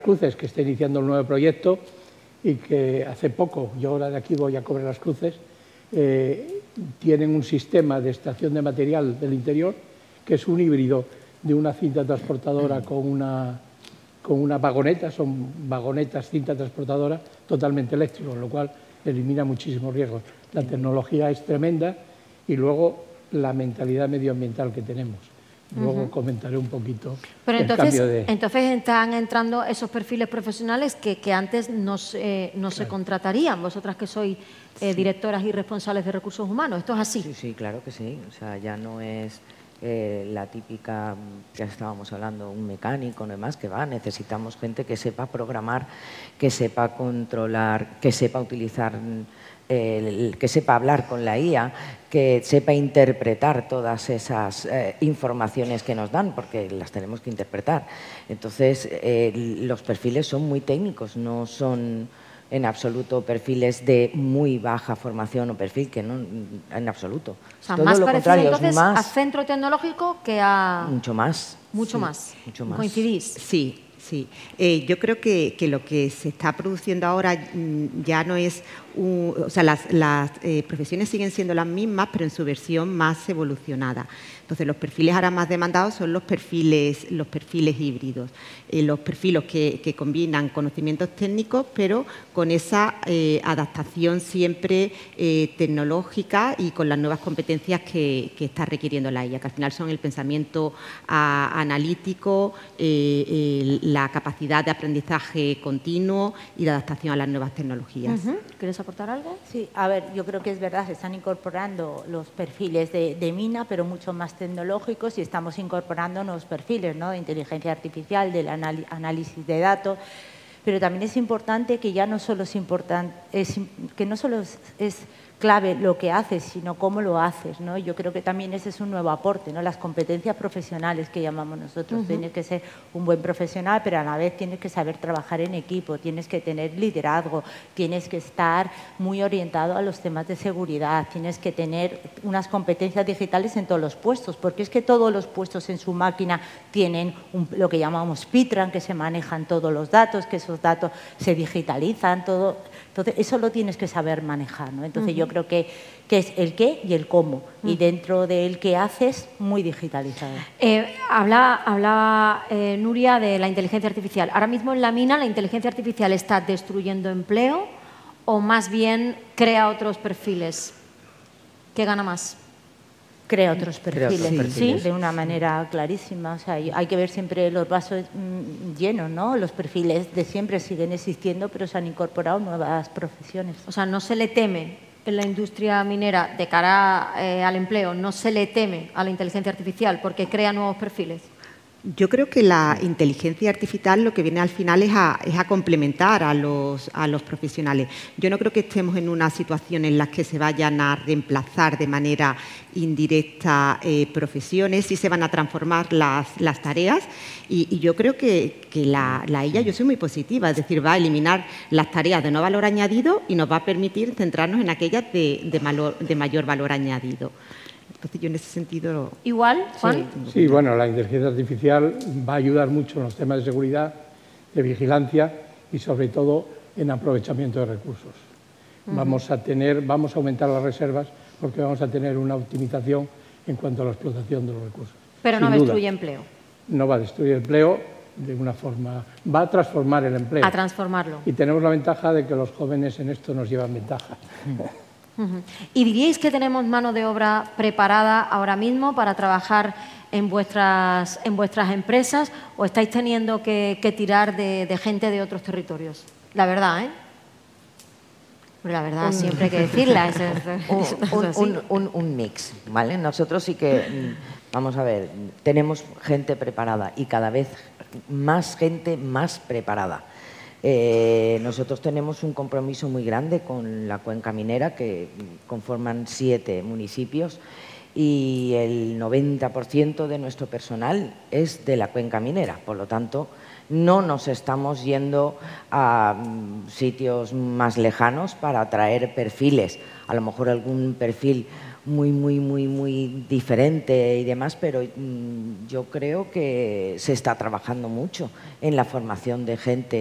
Cruces, que está iniciando un nuevo proyecto y que hace poco, yo ahora de aquí voy a Cobreras Cruces, tienen un sistema de extracción de material del interior que es un híbrido de una cinta transportadora con una vagoneta, son vagonetas cinta transportadora totalmente eléctricos, lo cual elimina muchísimos riesgos. La tecnología es tremenda y luego la mentalidad medioambiental que tenemos. Luego comentaré un poquito. Pero entonces están entrando esos perfiles profesionales que antes no se contratarían, vosotras que sois directoras y responsables de recursos humanos. ¿Esto es así? Sí, sí, claro que sí. O sea, ya no es la típica que estábamos hablando, un mecánico, no demás, que va. Necesitamos gente que sepa programar, que sepa controlar, que sepa utilizar, que sepa hablar con la IA, que sepa interpretar todas esas informaciones que nos dan, porque las tenemos que interpretar. Entonces, los perfiles son muy técnicos, no son en absoluto perfiles de muy baja formación o perfil, que no, en absoluto. O sea, todo más lo parecido contrario, entonces es más, a centro tecnológico que a... Mucho más. Mucho Sí, más. mucho más. ¿Coincidís? Sí, sí. Yo creo que lo que se está produciendo ahora ya no es... o sea, las profesiones siguen siendo las mismas, pero en su versión más evolucionada. Entonces, los perfiles ahora más demandados son los perfiles híbridos, los perfiles que combinan conocimientos técnicos, pero con esa adaptación siempre tecnológica y con las nuevas competencias que está requiriendo la IA, que al final son el pensamiento analítico, la capacidad de aprendizaje continuo y de adaptación a las nuevas tecnologías. ¿Quieres aportar algo? Sí, a ver, yo creo que es verdad, se están incorporando los perfiles de mina, pero mucho más tecnológicos, y estamos incorporando nuevos perfiles, ¿no?, de inteligencia artificial, del análisis de datos, pero también es importante que ya no solo es clave lo que haces, sino cómo lo haces, ¿no? Yo creo que también ese es un nuevo aporte, ¿no? Las competencias profesionales que llamamos nosotros. Tienes que ser un buen profesional, pero a la vez tienes que saber trabajar en equipo, tienes que tener liderazgo, tienes que estar muy orientado a los temas de seguridad, tienes que tener unas competencias digitales en todos los puestos, porque es que todos los puestos en su máquina tienen lo que llamamos Pitran, que se manejan todos los datos, que esos datos se digitalizan, todo. Entonces, eso lo tienes que saber manejar, ¿no? Entonces, yo creo que es el qué y el cómo. Y dentro del qué haces, muy digitalizado. Hablaba Nuria de la inteligencia artificial. Ahora mismo en la mina, ¿la inteligencia artificial está destruyendo empleo o más bien crea otros perfiles? ¿Qué gana más? Crea otros perfiles, sí, de una manera clarísima. O sea, hay que ver siempre los vasos llenos, ¿no? Los perfiles de siempre siguen existiendo, pero se han incorporado nuevas profesiones. O sea, no se le teme en la industria minera de cara al empleo, no se le teme a la inteligencia artificial porque crea nuevos perfiles. Yo creo que la inteligencia artificial lo que viene al final es a complementar a los profesionales. Yo no creo que estemos en una situación en la que se vayan a reemplazar de manera indirecta profesiones, sí se van a transformar las tareas y yo creo que la IA, yo soy muy positiva, es decir, va a eliminar las tareas de no valor añadido y nos va a permitir centrarnos en aquellas de mayor valor añadido. Entonces, yo en ese sentido... ¿Igual, Juan? Sí, bueno, la inteligencia artificial va a ayudar mucho en los temas de seguridad, de vigilancia y, sobre todo, en aprovechamiento de recursos. Vamos a aumentar las reservas porque vamos a tener una optimización en cuanto a la explotación de los recursos. Pero no destruye empleo. No va a destruir empleo de una forma... Va a transformar el empleo. A transformarlo. Y tenemos la ventaja de que los jóvenes en esto nos llevan ventaja. ¿Y diríais que tenemos mano de obra preparada ahora mismo para trabajar en vuestras empresas o estáis teniendo que tirar de gente de otros territorios? La verdad, ¿eh? La verdad siempre hay que decirla. Un mix, ¿vale? Nosotros sí que, vamos a ver, tenemos gente preparada y cada vez más gente más preparada. Nosotros tenemos un compromiso muy grande con la cuenca minera, que conforman 7 municipios y el 90% de nuestro personal es de la cuenca minera. Por lo tanto, no nos estamos yendo a sitios más lejanos para traer perfiles. A lo mejor algún perfil muy diferente y demás, pero yo creo que se está trabajando mucho en la formación de gente